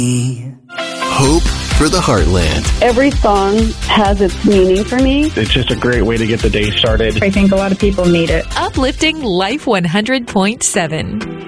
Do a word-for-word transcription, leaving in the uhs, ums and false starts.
Hope for the Heartland. Every song has its meaning for me. It's just a great way to get the day started. I think a lot of people need it. Uplifting Life one hundred point seven.